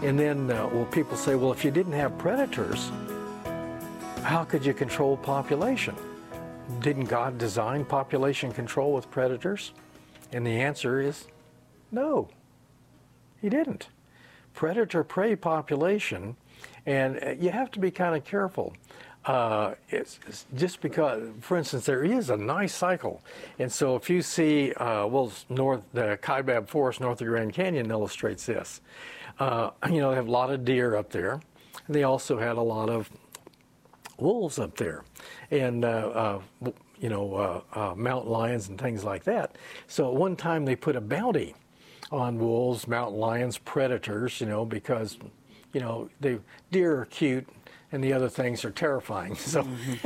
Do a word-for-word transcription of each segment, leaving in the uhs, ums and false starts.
And then, uh, well, people say, well, if you didn't have predators, how could you control population? Didn't God design population control with predators? And the answer is no, he didn't. Predator-prey population, and you have to be kind of careful. Uh, it's, it's just because, for instance, there is a nice cycle. And so if you see, uh, well, north, the Kaibab Forest north of Grand Canyon illustrates this. Uh, you know, they have a lot of deer up there. And they also had a lot of wolves up there. And, uh, uh, you know, uh, uh, mountain lions and things like that. So at one time they put a bounty on wolves, mountain lions, predators, you know, because, you know, the deer are cute and the other things are terrifying. So,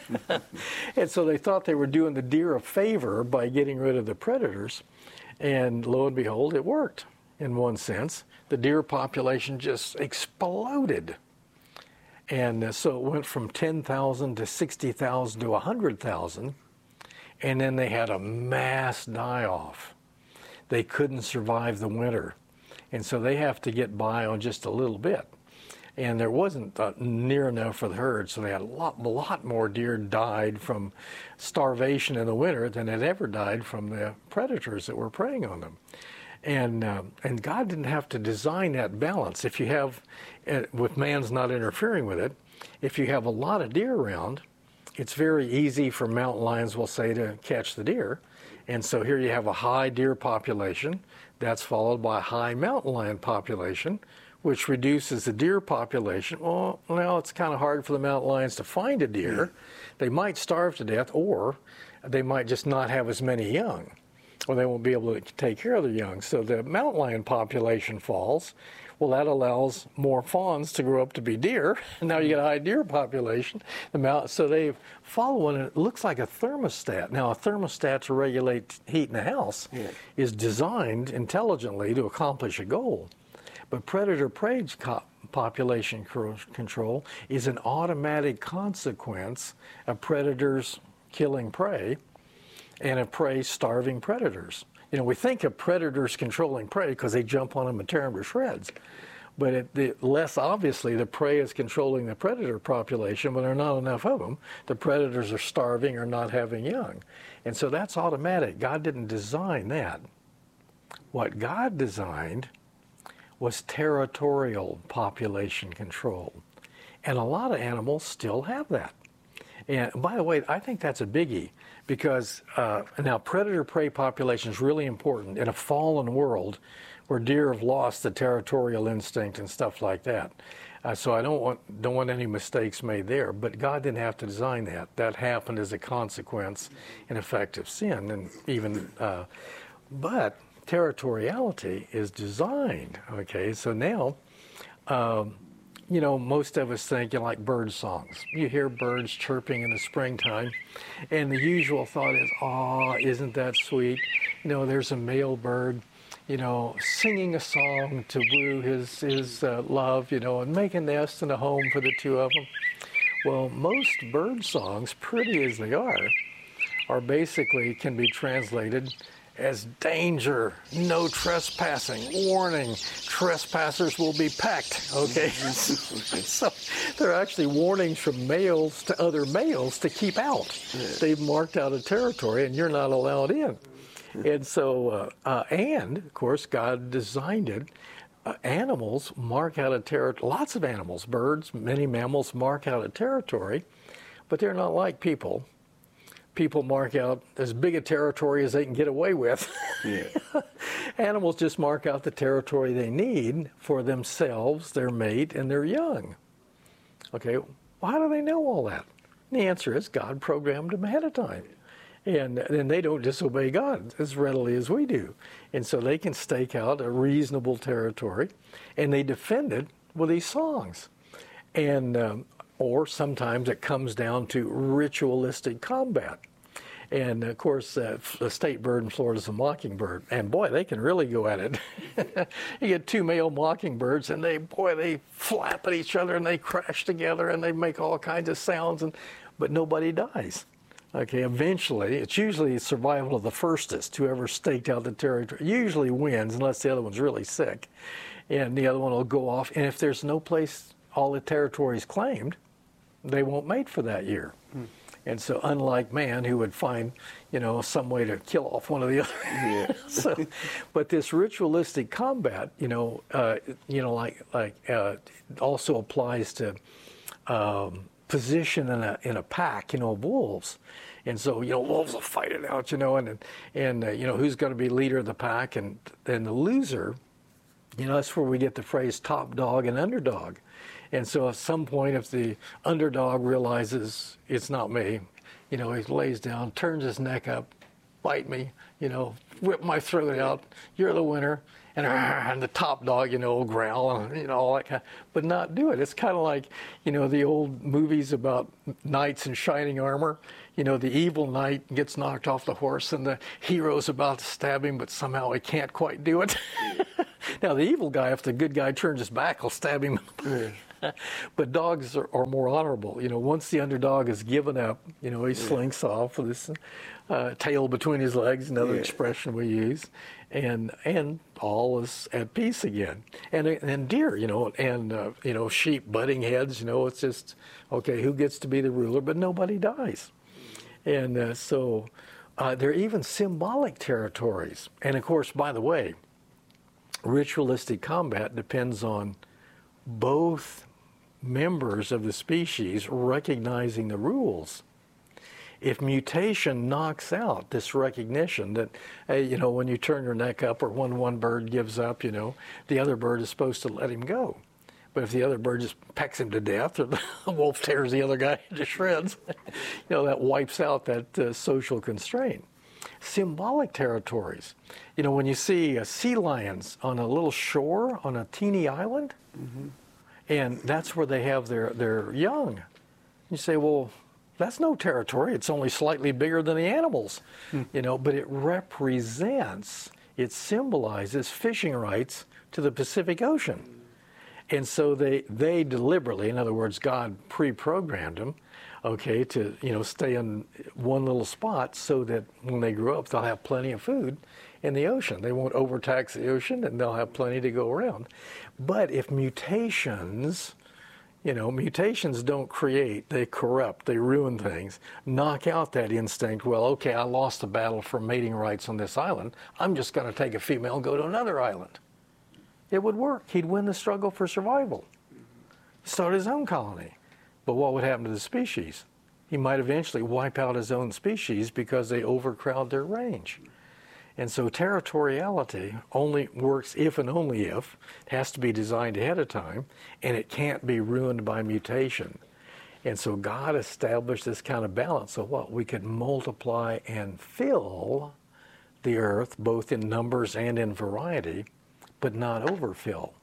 and so they thought they were doing the deer a favor by getting rid of the predators. And lo and behold, it worked in one sense. The deer population just exploded. And uh, so it went from ten thousand to sixty thousand to one hundred thousand. And then they had a mass die-off. They couldn't survive the winter. And so they have to get by on just a little bit. And there wasn't uh, near enough for the herd, so they had a lot, a lot more deer died from starvation in the winter than had ever died from the predators that were preying on them. And uh, and God didn't have to design that balance. If you have, uh, with man's not interfering with it, if you have a lot of deer around, it's very easy for mountain lions, we'll say, to catch the deer. And so here you have a high deer population. That's followed by a high mountain lion population, which reduces the deer population. Well, now it's kind of hard for the mountain lions to find a deer. They might starve to death, or they might just not have as many young, or they won't be able to take care of their young. So the mountain lion population falls. Well, that allows more fawns to grow up to be deer. And now you get a high deer population. The mount, so they follow one, and it looks like a thermostat. Now, a thermostat to regulate heat in the house yeah. is designed intelligently to accomplish a goal. But predator-prey population control is an automatic consequence of predators killing prey and of prey starving predators. You know, we think of predators controlling prey because they jump on them and tear them to shreds. But it, the, less obviously, the prey is controlling the predator population. When there are not enough of them, the predators are starving or not having young. And so that's automatic. God didn't design that. What God designed was territorial population control. And a lot of animals still have that. And by the way, I think that's a biggie because uh, now predator-prey population is really important in a fallen world where deer have lost the territorial instinct and stuff like that. Uh, so I don't want don't want any mistakes made there. But God didn't have to design that. That happened as a consequence, in effect, of sin. And even, uh, but territoriality is designed. Okay, so now. Um, You know, most of us think, you know, like bird songs. You hear birds chirping in the springtime, and the usual thought is, oh, isn't that sweet? You know, there's a male bird, you know, singing a song to woo his, his uh, love, you know, and make a nest and a home for the two of them. Well, most bird songs, pretty as they are, are basically can be translated as danger, no trespassing, warning, trespassers will be pecked, okay? So they're actually warnings from males to other males to keep out. They've marked out a territory and you're not allowed in. And so, uh, uh, and of course, God designed it. Uh, animals mark out a territory, lots of animals, birds, many mammals mark out a territory, but they're not like people. People mark out as big a territory as they can get away with. Yeah. Animals just mark out the territory they need for themselves, their mate, and their young. Okay, well, how do they know all that? And the answer is God programmed them ahead of time. And then they don't disobey God as readily as we do. And so they can stake out a reasonable territory, and they defend it with these songs. And um, or sometimes it comes down to ritualistic combat. And of course, uh, the state bird in Florida is a mockingbird. And boy, they can really go at it. You get two male mockingbirds and they, boy, they flap at each other and they crash together and they make all kinds of sounds, and but nobody dies. Okay, eventually, it's usually survival of the firstest, whoever staked out the territory, usually wins unless the other one's really sick. and the other one will go off. And if there's no place all the territory is claimed, they won't mate for that year. Hmm. And so unlike man, who would find, you know, some way to kill off one of the other. Yeah. so, but this ritualistic combat, you know, uh, you know, like like uh, also applies to um, position in a in a pack, you know, of wolves. And so, you know, wolves will fight it out, you know, and and uh, you know, who's going to be leader of the pack, and and the loser, you know, that's where we get the phrase top dog and underdog. And so at some point, if the underdog realizes it's not me, you know, he lays down, turns his neck up, bite me, you know, whip my throat out, you're the winner. And, and the top dog, you know, will growl and, you know, all that kind of, but not do it. It's kind of like, you know, the old movies about knights in shining armor. You know, the evil knight gets knocked off the horse and the hero's about to stab him, but somehow he can't quite do it. Now, the evil guy, if the good guy turns his back, will stab him. But dogs are, are more honorable. You know, once the underdog is given up, you know, he slinks off with his uh, tail between his legs, another yeah. expression we use, and and all is at peace again. And and deer, you know, and uh, you know, sheep butting heads. You know, it's just okay, who gets to be the ruler? But nobody dies. And uh, so uh, there are even symbolic territories. And of course, by the way, ritualistic combat depends on both members of the species recognizing the rules. If mutation knocks out this recognition that, hey, you know, when you turn your neck up or when one bird gives up, you know, the other bird is supposed to let him go. But if the other bird just pecks him to death or the wolf tears the other guy to shreds, you know, that wipes out that uh, social constraint. Symbolic territories. You know, when you see uh, sea lions on a little shore on a teeny island, mm-hmm. and that's where they have their, their young. You say, well, that's no territory. It's only slightly bigger than the animals, mm. you know, but it represents, it symbolizes fishing rights to the Pacific Ocean. And so they, they deliberately, in other words, God pre-programmed them, okay, to, you know, stay in one little spot so that when they grow up, they'll have plenty of food in the ocean. They won't overtax the ocean and they'll have plenty to go around. But if mutations, you know, mutations don't create, they corrupt, they ruin things, knock out that instinct, well, okay, I lost the battle for mating rights on this island, I'm just going to take a female and go to another island. It would work. He'd win the struggle for survival. Start his own colony. But what would happen to the species? He might eventually wipe out his own species because they overcrowd their range. And so territoriality only works if and only if it has to be designed ahead of time, and it can't be ruined by mutation. And so God established this kind of balance so what? We could multiply and fill the earth, both in numbers and in variety, but not overfill.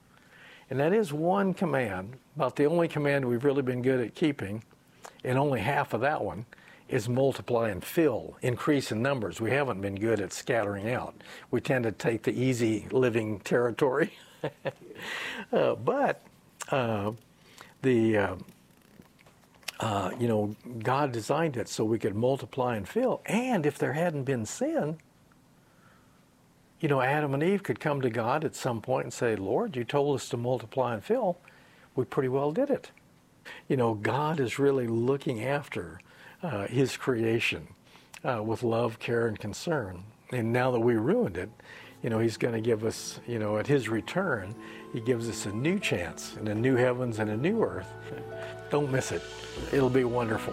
And that is one command, about the only command we've really been good at keeping, and only half of that one is multiply and fill, increase in numbers. We haven't been good at scattering out. We tend to take the easy living territory. uh, but uh, the, uh, uh, you know, God designed it so we could multiply and fill. And if there hadn't been sin, you know, Adam and Eve could come to God at some point and say, Lord, you told us to multiply and fill. We pretty well did it. You know, God is really looking after uh, his creation uh, with love, care, and concern. And now that we ruined it, you know, he's going to give us, you know, at his return, he gives us a new chance and a new heavens and a new earth. Don't miss it. It'll be wonderful.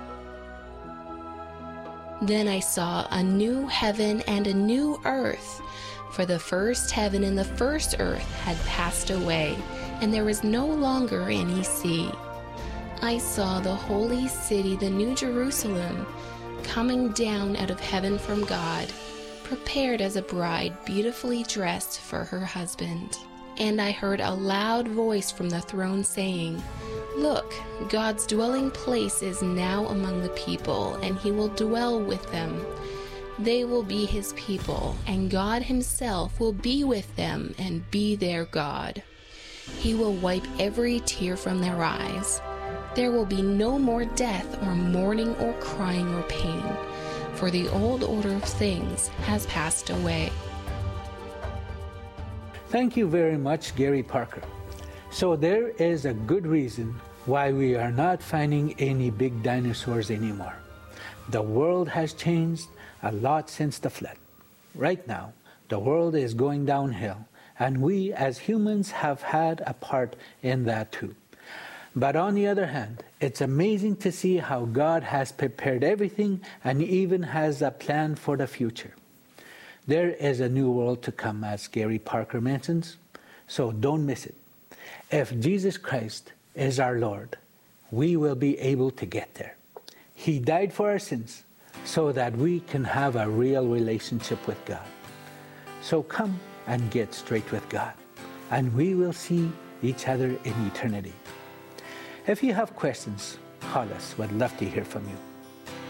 Then I saw a new heaven and a new earth, for the first heaven and the first earth had passed away, and there was no longer any sea. I saw the holy city, the New Jerusalem, coming down out of heaven from God, prepared as a bride beautifully dressed for her husband. And I heard a loud voice from the throne saying, Look, God's dwelling place is now among the people, and he will dwell with them. They will be his people, and God himself will be with them and be their God. He will wipe every tear from their eyes. There will be no more death or mourning or crying or pain, for the old order of things has passed away. Thank you very much, Gary Parker. So there is a good reason why we are not finding any big dinosaurs anymore. The world has changed a lot since the flood. Right now, the world is going downhill, and we as humans have had a part in that too. But on the other hand, it's amazing to see how God has prepared everything and even has a plan for the future. There is a new world to come, as Gary Parker mentions, so don't miss it. If Jesus Christ is our Lord, we will be able to get there. He died for our sins so that we can have a real relationship with God. So come and get straight with God, and we will see each other in eternity. If you have questions, call us. We'd love to hear from you.